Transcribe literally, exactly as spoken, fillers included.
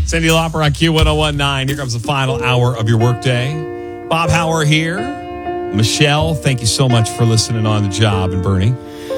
Cyndi Lauper on Q ten nineteen. Here comes the final hour of your workday. Bob Hauer here. Michelle, thank you so much for listening on the job. And Bernie,